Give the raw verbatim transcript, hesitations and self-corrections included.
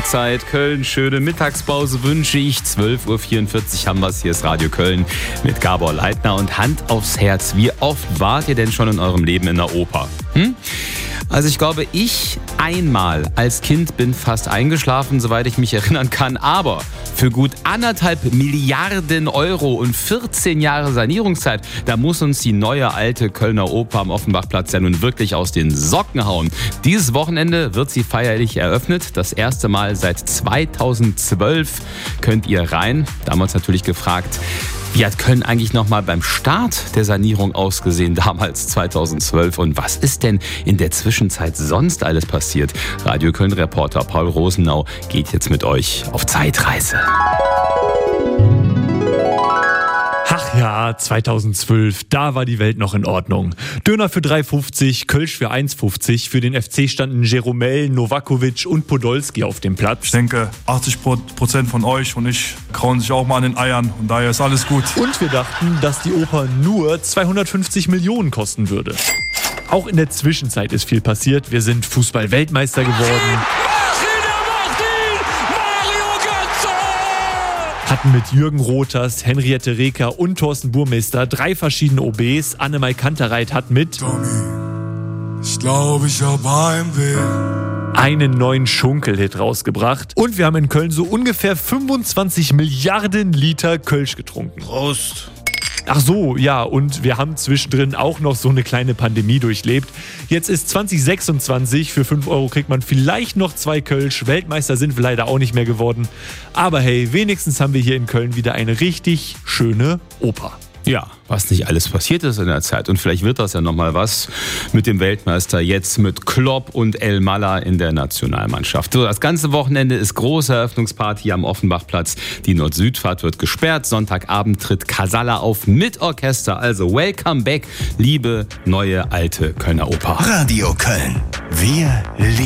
Mahlzeit. Köln, schöne Mittagspause wünsche ich. zwölf Uhr vierundvierzig haben wir es. Hier ist Radio Köln mit Gabor Leitner. Und Hand aufs Herz, wie oft wart ihr denn schon in eurem Leben in der Oper? Hm? Also ich glaube, ich einmal als Kind bin fast eingeschlafen, soweit ich mich erinnern kann. Aber für gut anderthalb Milliarden Euro und vierzehn Jahre Sanierungszeit, da muss uns die neue alte Kölner Oper am Offenbachplatz ja nun wirklich aus den Socken hauen. Dieses Wochenende wird sie feierlich eröffnet. Das erste Mal seit zweitausendzwölf könnt ihr rein. Damals natürlich gefragt, wie hat Köln eigentlich nochmal beim Start der Sanierung ausgesehen, damals zweitausendzwölf? Und was ist denn in der Zwischenzeit sonst alles passiert? Radio Köln-Reporter Paul Rosenau geht jetzt mit euch auf Zeitreise. Ach ja, zweitausendzwölf, da war die Welt noch in Ordnung. Döner für drei fünfzig, Kölsch für eins fünfzig. Für den F C standen Jeromel, Novakovic und Podolski auf dem Platz. Ich denke, achtzig Prozent von euch und ich krauen sich auch mal an den Eiern und daher ist alles gut. Und wir dachten, dass die Oper nur zweihundertfünfzig Millionen kosten würde. Auch in der Zwischenzeit ist viel passiert. Wir sind Fußball-Weltmeister geworden. Hatten mit Jürgen Rothers, Henriette Reker und Thorsten Burmeister drei verschiedene O Bs. Annemai Kantereit hat mit Tommy, ich glaube, ich habe Heimweh. einen neuen Schunkel-Hit rausgebracht. Und wir haben in Köln so ungefähr fünfundzwanzig Milliarden Liter Kölsch getrunken. Prost. Ach so, ja, und wir haben zwischendrin auch noch so eine kleine Pandemie durchlebt. Jetzt ist zwanzig sechsundzwanzig, für fünf Euro kriegt man vielleicht noch zwei Kölsch. Weltmeister sind wir leider auch nicht mehr geworden. Aber hey, wenigstens haben wir hier in Köln wieder eine richtig schöne Oper. Ja, was nicht alles passiert ist in der Zeit. Und vielleicht wird das ja nochmal was mit dem Weltmeister jetzt mit Klopp und El Mala in der Nationalmannschaft. So, das ganze Wochenende ist große Eröffnungsparty am Offenbachplatz. Die Nord-Süd-Fahrt wird gesperrt. Sonntagabend tritt Casalla auf mit Orchester. Also welcome back, liebe neue alte Kölner Oper. Radio Köln. Wir lieben